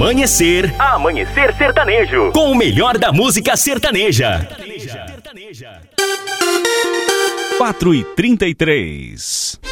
Amanhecer Sertanejo. Com o melhor da música sertaneja. 4h33.